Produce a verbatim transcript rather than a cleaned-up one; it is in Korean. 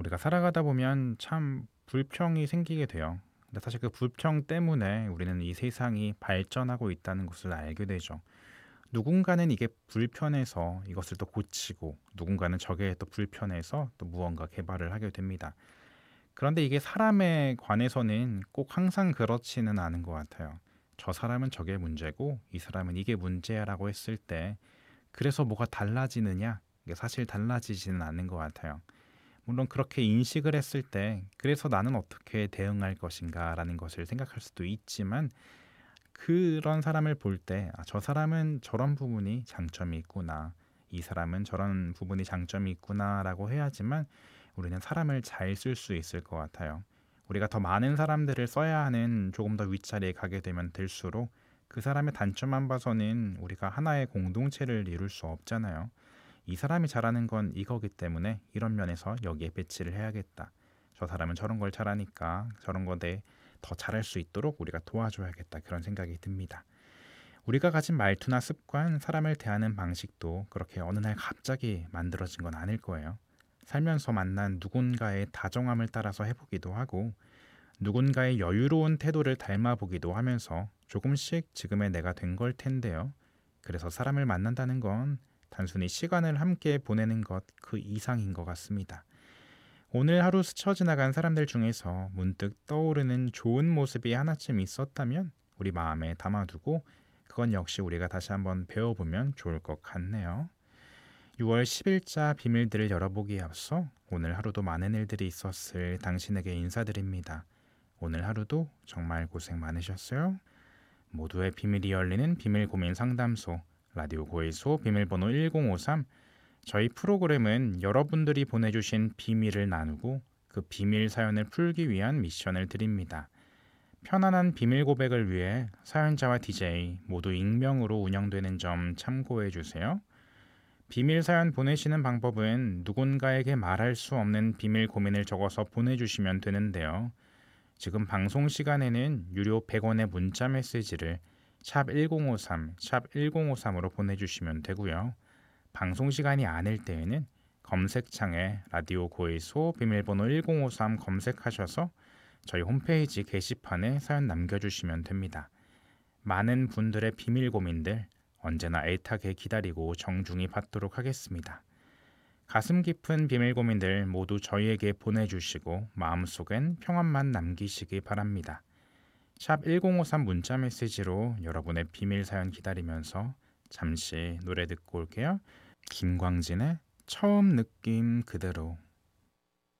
우리가 살아가다 보면 참 불평이 생기게 돼요. 근데 사실 그 불평 때문에 우리는 이 세상이 발전하고 있다는 것을 알게 되죠. 누군가는 이게 불편해서 이것을 또 고치고 누군가는 저게 또 불편해서 또 무언가 개발을 하게 됩니다. 그런데 이게 사람에 관해서는 꼭 항상 그렇지는 않은 것 같아요. 저 사람은 저게 문제고 이 사람은 이게 문제야라고 했을 때 그래서 뭐가 달라지느냐? 이게 사실 달라지지는 않는 것 같아요. 물론 그렇게 인식을 했을 때 그래서 나는 어떻게 대응할 것인가라는 것을 생각할 수도 있지만 그런 사람을 볼 때 아, 저 사람은 저런 부분이 장점이 있구나. 이 사람은 저런 부분이 장점이 있구나라고 해야지만 우리는 사람을 잘 쓸 수 있을 것 같아요. 우리가 더 많은 사람들을 써야 하는 조금 더 윗자리에 가게 되면 될수록 그 사람의 단점만 봐서는 우리가 하나의 공동체를 이룰 수 없잖아요. 이 사람이 잘하는 건 이거기 때문에 이런 면에서 여기에 배치를 해야겠다. 저 사람은 저런 걸 잘하니까 저런 거에 더 잘할 수 있도록 우리가 도와줘야겠다. 그런 생각이 듭니다. 우리가 가진 말투나 습관, 사람을 대하는 방식도 그렇게 어느 날 갑자기 만들어진 건 아닐 거예요. 살면서 만난 누군가의 다정함을 따라서 해보기도 하고 누군가의 여유로운 태도를 닮아보기도 하면서 조금씩 지금의 내가 된 걸 텐데요. 그래서 사람을 만난다는 건 단순히 시간을 함께 보내는 것 그 이상인 것 같습니다. 오늘 하루 스쳐 지나간 사람들 중에서 문득 떠오르는 좋은 모습이 하나쯤 있었다면 우리 마음에 담아두고 그건 역시 우리가 다시 한번 배워보면 좋을 것 같네요. 유월 십 일자 비밀들을 열어보기에 앞서 오늘 하루도 많은 일들이 있었을 당신에게 인사드립니다. 오늘 하루도 정말 고생 많으셨어요. 모두의 비밀이 열리는 비밀 고민 상담소 라디오 고일소 비밀번호 일공오삼. 저희 프로그램은 여러분들이 보내주신 비밀을 나누고 그 비밀 사연을 풀기 위한 미션을 드립니다. 편안한 비밀 고백을 위해 사연자와 디제이 모두 익명으로 운영되는 점 참고해 주세요. 비밀 사연 보내시는 방법은 누군가에게 말할 수 없는 비밀 고민을 적어서 보내주시면 되는데요. 지금 방송 시간에는 유료 백 원의 문자 메시지를 샵 일공오삼, 샵 일공오삼으로 보내주시면 되고요. 방송 시간이 아닐 때에는 검색창에 라디오 고일소 비밀번호 일공오삼 검색하셔서 저희 홈페이지 게시판에 사연 남겨주시면 됩니다. 많은 분들의 비밀 고민들 언제나 애타게 기다리고 정중히 받도록 하겠습니다. 가슴 깊은 비밀 고민들 모두 저희에게 보내주시고 마음속엔 평안만 남기시기 바랍니다. 샵 일공오삼 문자 메시지로 여러분의 비밀 사연 기다리면서 잠시 노래 듣고 올게요. 김광진의 처음 느낌 그대로.